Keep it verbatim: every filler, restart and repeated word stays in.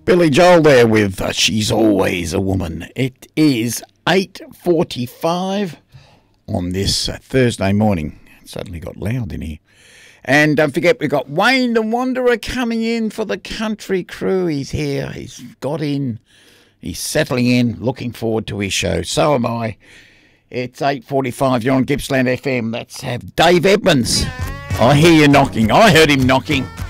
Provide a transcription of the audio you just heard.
Billy Joel there with uh, She's Always a Woman. It is eight forty-five on this uh, Thursday morning. It suddenly got loud in here. And don't forget, we've got Wayne the Wanderer coming in for the country crew. He's here. He's got in. He's settling in. Looking forward to his show. So am I. It's eight forty-five. You're on Gippsland F M. Let's have Dave Edmonds. I hear you knocking. I heard him knocking.